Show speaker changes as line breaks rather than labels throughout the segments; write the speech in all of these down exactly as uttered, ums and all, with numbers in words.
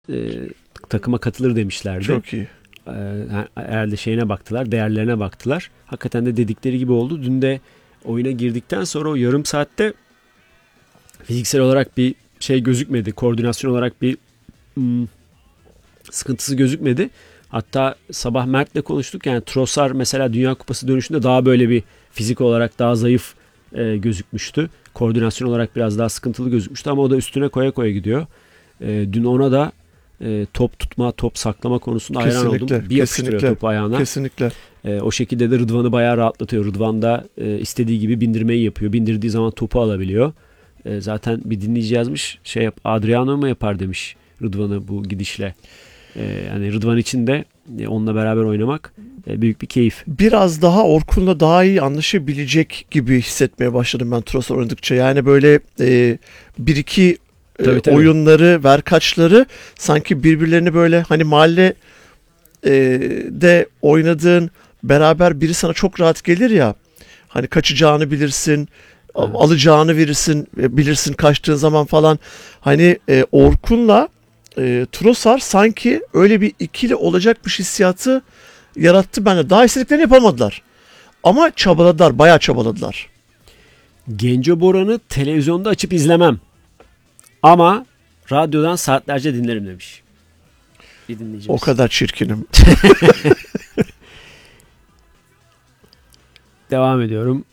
e, takıma katılır demişlerdi.
Çok iyi.
E, herhalde şeyine baktılar, değerlerine baktılar. Hakikaten de dedikleri gibi oldu. Dün de oyuna girdikten sonra o yarım saatte fiziksel olarak bir şey gözükmedi. Koordinasyon olarak bir hmm, sıkıntısı gözükmedi. Hatta sabah Mert'le konuştuk. Yani Trossard mesela Dünya Kupası dönüşünde daha böyle bir fizik olarak daha zayıf e, gözükmüştü. Koordinasyon olarak biraz daha sıkıntılı gözükmüştü ama o da üstüne koya koya gidiyor. E, dün ona da e, top tutma, top saklama konusunda hayran oldum. Bir yapıştırıyor topu ayağına.
Kesinlikle.
E, o şekilde de Rıdvan'ı bayağı rahatlatıyor. Rıdvan da e, istediği gibi bindirmeyi yapıyor. Bindirdiği zaman topu alabiliyor. E, zaten bir dinleyici yazmış. Şey yap, Adriano mu yapar demiş Rıdvan'ı bu gidişle. E, yani Rıdvan için de e, onunla beraber oynamak e, büyük bir keyif.
Biraz daha Orkun'la daha iyi anlaşabilecek gibi hissetmeye başladım ben Trossard oynadıkça. Yani böyle e, bir iki e,
tabii, tabii.
oyunları, verkaçları sanki birbirlerini böyle hani mahalle e, de oynadığın beraber biri sana çok rahat gelir ya. Hani kaçacağını bilirsin, evet. alacağını verirsin, bilirsin kaçtığın zaman falan. Hani e, Orkun'la e, Trossard sanki öyle bir ikili olacakmış hissiyatı yarattı bende. Daha istediklerini yapamadılar. Ama çabaladılar, bayağı çabaladılar.
Genco Boran'ı televizyonda açıp izlemem. Ama radyodan saatlerce dinlerim demiş. Bir dinleyicimiz.
O kadar çirkinim.
Devam ediyorum.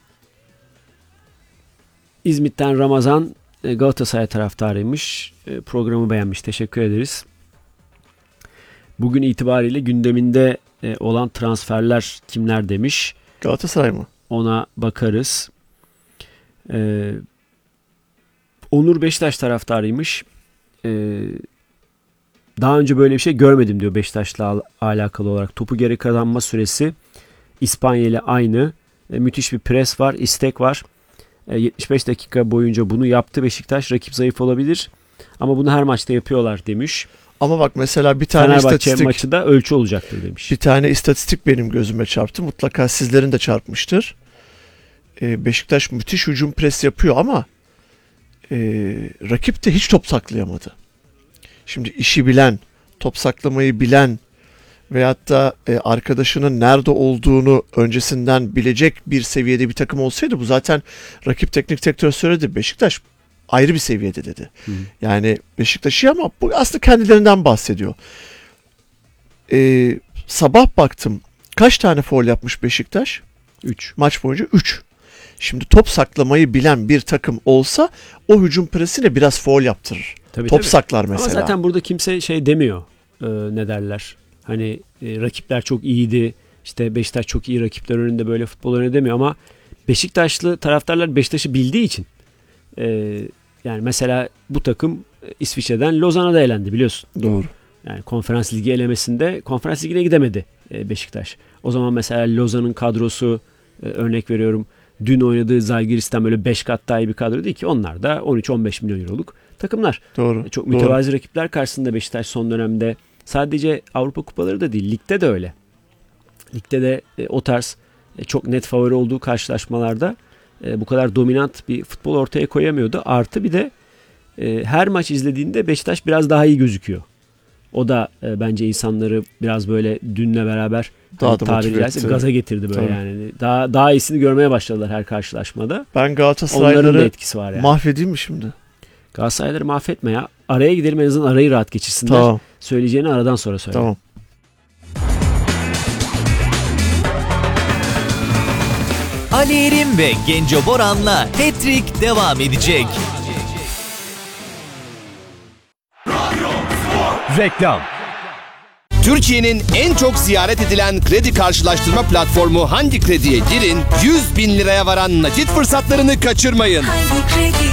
İzmit'ten Ramazan Galatasaray taraftarıymış. Programı beğenmiş. Teşekkür ederiz. Bugün itibariyle gündeminde olan transferler kimler demiş.
Galatasaray mı?
Ona bakarız. Ee, Onur Beşiktaş taraftarıymış. Ee, daha önce böyle bir şey görmedim diyor Beşiktaş'la al- alakalı olarak. Topu geri kazanma süresi İspanya ile aynı. E, müthiş bir pres var, istek var. E, yetmiş beş dakika boyunca bunu yaptı Beşiktaş. Rakip zayıf olabilir ama bunu her maçta yapıyorlar demiş.
Ama bak mesela bir tane
Fenerbahçe
istatistik,
maçı da ölçü olacaktır demiş.
bir tane istatistik benim gözüme çarptı. Mutlaka sizlerin de çarpmıştır. Ee, Beşiktaş müthiş hücum pres yapıyor ama e, rakip de hiç top saklayamadı. Şimdi işi bilen, top saklamayı bilen veyahut da e, arkadaşının nerede olduğunu öncesinden bilecek bir seviyede bir takım olsaydı bu zaten rakip teknik direktör söyledi. Beşiktaş ayrı bir seviyede dedi. Hı. Yani Beşiktaş iyi ama bu aslında kendilerinden bahsediyor. Ee, sabah baktım. Kaç tane faul yapmış Beşiktaş?
üç.
Maç boyunca üç. Şimdi top saklamayı bilen bir takım olsa o hücum presiyle biraz faul yaptırır. Tabii, top tabii. saklar mesela.
Ama zaten burada kimse şey demiyor. Ee, ne derler? Hani e, rakipler çok iyiydi. İşte Beşiktaş çok iyi rakipler önünde böyle futbol oynuyor demiyor ama Beşiktaşlı taraftarlar Beşiktaş'ı bildiği için e, yani mesela bu takım İsviçre'den Lozan'a da elendi biliyorsun.
Doğru.
Yani konferans ligi elemesinde konferans ligine gidemedi e, Beşiktaş. O zaman mesela Lozan'ın kadrosu e, örnek veriyorum. Dün oynadığı Zalgiris'ten böyle beş kat daha iyi bir kadro değil ki. Onlar da on üç on beş milyon euroluk takımlar.
Doğru.
E, çok mütevazi rakipler karşısında Beşiktaş son dönemde sadece Avrupa kupaları da değil. Ligde de öyle. Ligde de e, o tarz e, çok net favori olduğu karşılaşmalarda e, bu kadar dominant bir futbol ortaya koyamıyordu. Artı bir de e, her maç izlediğinde Beşiktaş biraz daha iyi gözüküyor. O da e, bence insanları biraz böyle dünle beraber
daha
hani,
da
tabiri caizse gaza getirdi böyle. Tabii. Yani. Daha daha iyisini görmeye başladılar her karşılaşmada.
Ben Galatasarayları
onların da etkisi var yani.
Mahvedeyim mi şimdi?
Galatasarayları mahvetme ya. Araya gidelim en azından arayı rahat geçirsinler.
Tamam.
Söyleyeceğini aradan sonra söyle.
Tamam.
Ali Erim ve Genco Boran'la Hat-Trick devam edecek.
Reklam.
Türkiye'nin en çok ziyaret edilen kredi karşılaştırma platformu Hangi Kredi'ye girin, yüz bin liraya varan nakit fırsatlarını kaçırmayın.